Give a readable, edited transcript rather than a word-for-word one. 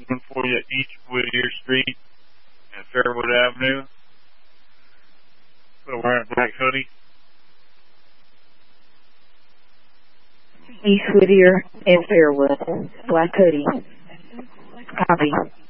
one for you, East Whittier Street and Fairwood Avenue. So wearing a black hoodie. East Whittier and Fairwood. Black hoodie. Copy.